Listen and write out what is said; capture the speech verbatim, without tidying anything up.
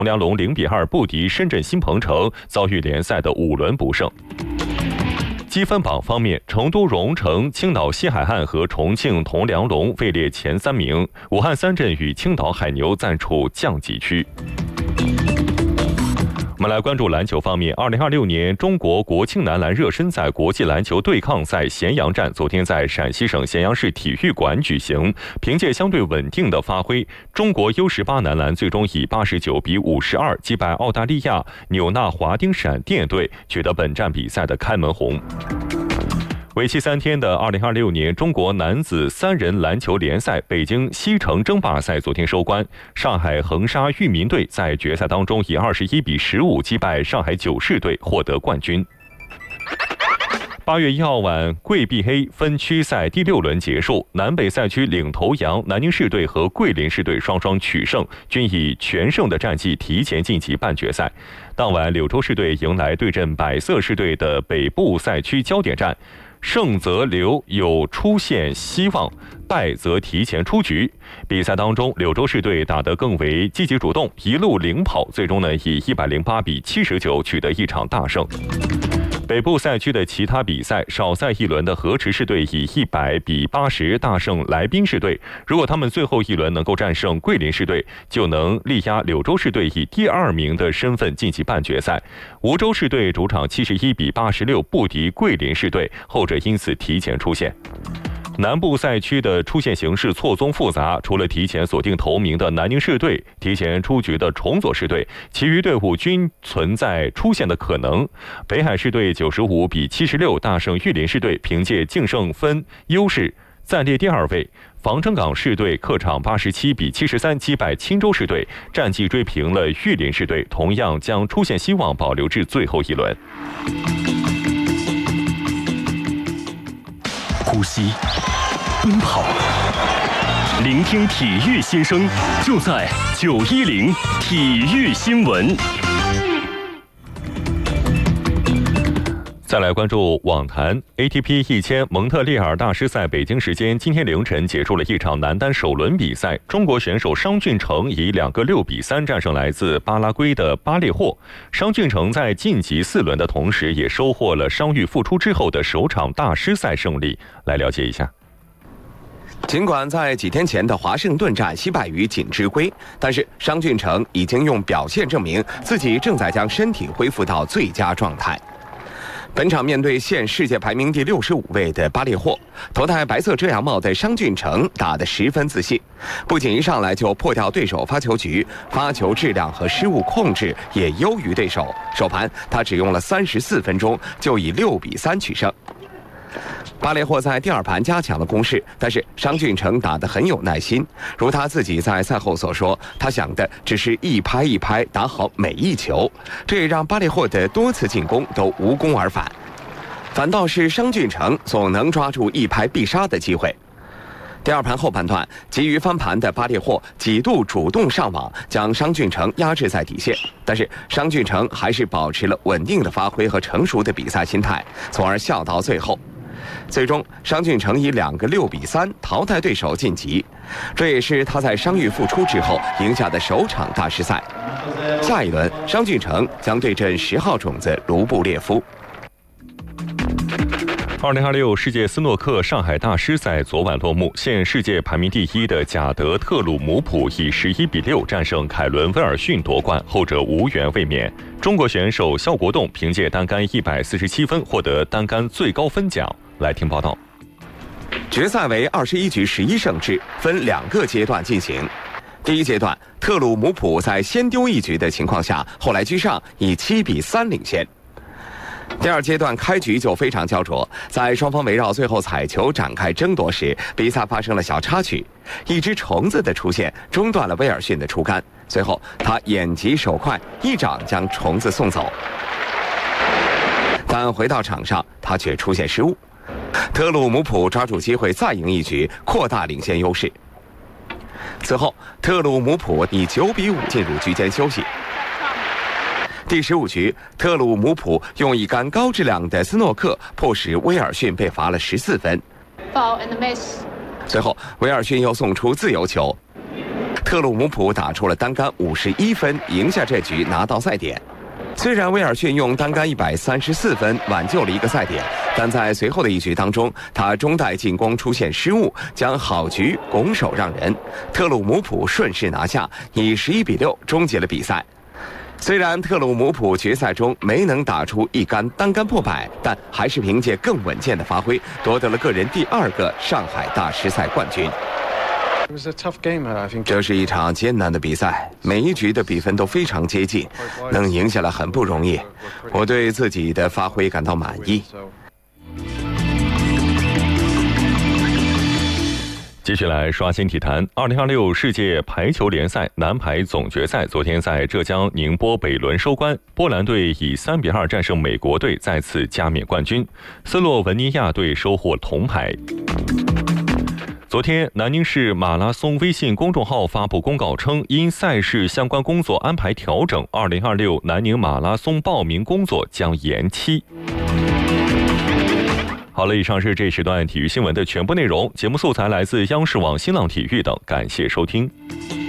铜梁龙零比二不敌深圳新鹏城，遭遇联赛的五轮不胜。积分榜方面，成都蓉城、青岛西海岸和重庆铜梁龙位列前三名，武汉三镇与青岛海牛暂处降级区。我们来关注篮球方面，二零二六年中国国青男篮热身赛国际篮球对抗赛咸阳站昨天在陕西省咸阳市体育馆举行。凭借相对稳定的发挥，中国 U 十八 男篮最终以八十九比五十二击败澳大利亚纽纳华丁闪电队，取得本站比赛的开门红。为期三天的二零二六年中国男子三人篮球联赛北京西城争霸赛昨天收官，上海恒沙裕民队在决赛当中以二十一比十五击败上海九市队，获得冠军。八月一号晚，桂 B A 分区赛第六轮结束，南北赛区领头羊南宁市队和桂林市队双双取胜，均以全胜的战绩提前晋级半决赛。当晚，柳州市队迎来对阵百色市队的北部赛区焦点战。胜则留有出线希望，败则提前出局。比赛当中，柳州市队打得更为积极主动，一路领跑，最终呢以一百零八比七十九取得一场大胜。北部赛区的其他比赛，少赛一轮的河池市队以一百比八十大胜来宾市队。如果他们最后一轮能够战胜桂林市队，就能力压柳州市队以第二名的身份晋级半决赛。梧州市队主场七十一比八十六不敌桂林市队，后者因此提前出线。南部赛区的出线形势错综复杂，除了提前锁定头名的南宁市队，提前出局的崇左市队，其余队伍均存在出线的可能。北海市队九十五比七十六大胜玉林市队，凭借净胜分优势暂列第二位。防城港市队客场八十七比七十三击败青州市队，战绩追平了玉林市队，同样将出线希望保留至最后一轮。 呼吸，奔跑，聆听体育新声，就在九一零体育新闻。 再来关注网坛 A T P 一千蒙特利尔大师赛，北京时间今天凌晨结束了一场男单首轮比赛，中国选手商俊成以两个六比三战胜来自巴拉圭的巴列霍。商俊成在晋级四轮的同时，也收获了伤愈复出之后的首场大师赛胜利。来了解一下。 尽管在几天前的华盛顿站惜败于锦织圭，但是商俊成已经用表现证明自己正在将身体恢复到最佳状态。本场面对现世界排名第六十五位的巴列霍，头戴白色遮阳帽的商俊成打得十分自信，不仅一上来就破掉对手发球局，发球质量和失误控制也优于对手。首盘他只用了三十四分钟就以六比三取胜。巴列霍在第二盘加强了攻势，但是商俊成打得很有耐心。如他自己在赛后所说，他想的只是一拍一拍打好每一球，这也让巴列霍的多次进攻都无功而返。反倒是商俊成总能抓住一拍必杀的机会。第二盘后半段，急于翻盘的巴列霍几度主动上网，将商俊成压制在底线，但是商俊成还是保持了稳定的发挥和成熟的比赛心态，从而笑到最后。最终，商俊成以两个六比三淘汰对手晋级，这也是他在伤愈复出之后赢下的首场大师赛。下一轮，商俊成将对阵十号种子卢布列夫。 二零二六世界斯诺克上海大师赛昨晚落幕，现世界排名第一的贾德特鲁姆普以十一比六战胜凯伦威尔逊夺冠，后者无缘卫冕。中国选手肖国栋凭借单杆一百四十七分获得单杆最高分奖。来听报道。 决赛为二十一局十一胜制，分两个阶段进行。第一阶段，特鲁姆普在先丢一局的情况下，后来居上，以七比三领先。第二阶段开局就非常焦灼，在双方围绕最后彩球展开争夺时，比赛发生了小插曲，一只虫子的出现中断了威尔逊的出杆，随后他眼疾手快，一掌将虫子送走。但回到场上，他却出现失误，特鲁姆普抓住机会再赢一局，扩大领先优势。此后，特鲁姆普以九比五进入局间休息。第十五局，特鲁姆普用一杆高质量的斯诺克迫使威尔逊被罚了十四分。随后，威尔逊又送出自由球， 特鲁姆普打出了单杆五十一分，赢下这局，拿到赛点。虽然威尔逊用单杆一百三十四分挽救了一个赛点，但在随后的一局当中，他中带进攻出现失误，将好局拱手让人。特鲁姆普顺势拿下，以十一比六终结了比赛。虽然特鲁姆普决赛中没能打出一杆单杆破百，但还是凭借更稳健的发挥，夺得了个人第二个上海大师赛冠军。这是一场艰难的比赛，每一局的比分都非常接近，能赢下来很不容易。我对自己的发挥感到满意。 继续来刷新体坛。二零二六世界排球联赛男排总决赛昨天在浙江宁波北仑收官，波兰队以三比二战胜美国队，再次加冕冠军。斯洛文尼亚队收获铜牌。昨天，南宁市马拉松微信公众号发布公告称，因赛事相关工作安排调整，二零二六南宁马拉松报名工作将延期。好了，以上是这时段体育新闻的全部内容。节目素材来自央视网、新浪体育等，感谢收听。